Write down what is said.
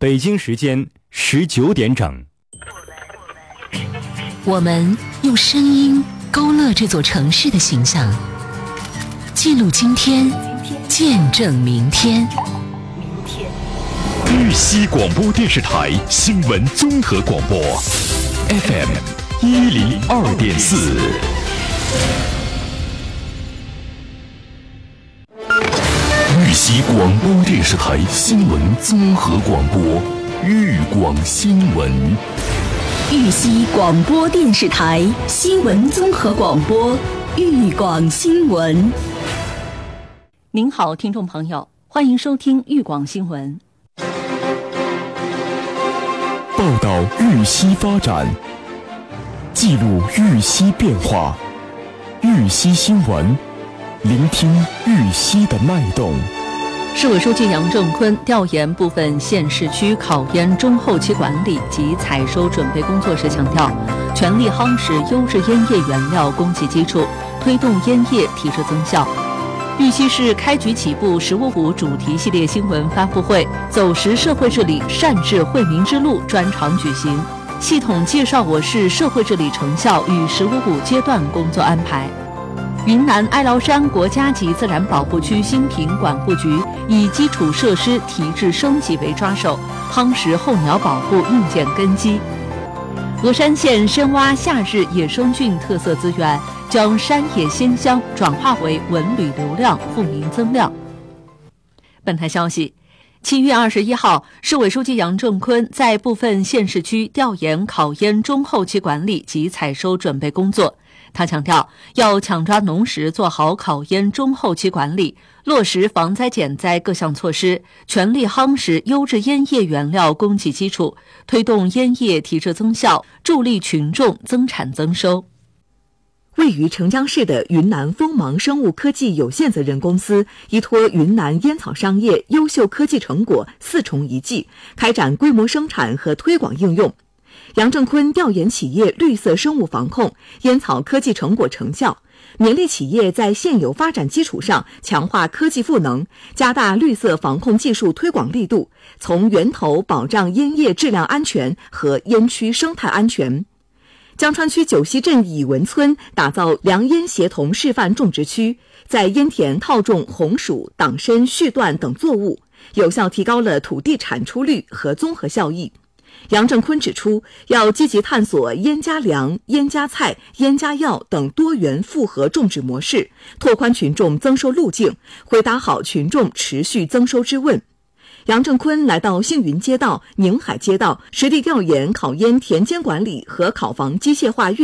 北京时间19点整。 我们用声音勾勒这座城市的形象，记录今天，见证明天。 玉溪广播电视台新闻综合广播 FM 102.4。玉溪广播电视台新闻综合广播，豫广新闻。 玉溪广播电视台新闻综合广播，豫广新闻。 您好，听众朋友，欢迎收听豫广新闻。 报道玉溪发展，记录玉溪变化，玉溪新闻，聆听玉溪的脉动。 市委书记杨正坤调研部分县市区考烟中后期管理及采收准备工作时强调，全力夯实优质烟叶原料供给基础，推动烟叶提质增效。玉溪市开局起步“15+5”主题系列新闻发布会走实社会治理善治惠民之路专场举行，系统介绍我市社会治理成效与“15+5”阶段工作安排。云南哀牢山国家级自然保护区新品管护局以基础设施提质升级为抓手，夯实候鸟保护硬件根基。峨山县深挖夏日野生菌特色资源，将山野鲜香转化为文旅流量，富民增量。本台消息，7月21号，市委书记杨正坤在部分县市区调研考烟中后期管理及采收准备工作。他强调，要抢抓农时做好考烟中后期管理，落实防灾减灾各项措施，全力夯实优质烟叶原料供给基础，推动烟叶提质增效，助力群众增产增收。 位于澄江市的云南锋芒生物科技有限责任公司依托云南烟草商业优秀科技成果4重一技，开展规模生产和推广应用。杨正坤调研企业绿色生物防控、烟草科技成果成效，勉励企业在现有发展基础上强化科技赋能，加大绿色防控技术推广力度，从源头保障烟叶质量安全和烟区生态安全。江川区九溪镇乙文村打造良烟协同示范种植区，在烟田套种红薯、党参、絮段等作物，有效提高了土地产出率和综合效益。杨正坤指出，要积极探索烟加粮、烟加菜、烟加药等多元复合种植模式，拓宽群众增收路径，回答好群众持续增收之问。杨正坤来到幸云街道、宁海街道，实地调研考烟田间管理和考房机械化运